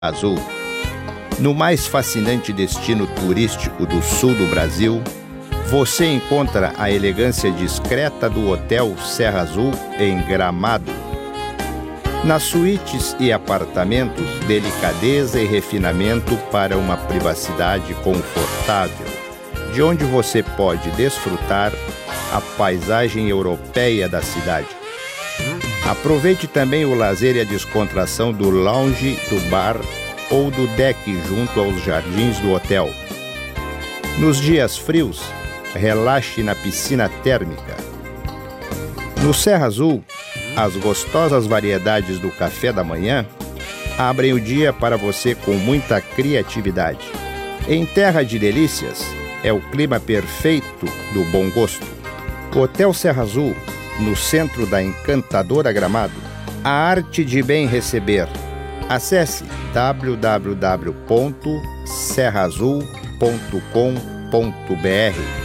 Azul. No mais fascinante destino turístico do sul do Brasil, você encontra a elegância discreta do Hotel Serra Azul em Gramado. Nas suítes e apartamentos, delicadeza e refinamento para uma privacidade confortável, de onde você pode desfrutar a paisagem europeia da cidade. Aproveite também o lazer e a descontração do lounge, do bar ou do deck junto aos jardins do hotel. Nos dias frios, relaxe na piscina térmica. No Serra Azul, as gostosas variedades do café da manhã abrem o dia para você com muita criatividade. Em Terra de Delícias, é o clima perfeito do bom gosto. Hotel Serra Azul, no centro da encantadora Gramado. A arte de bem receber. Acesse www.serraazul.com.br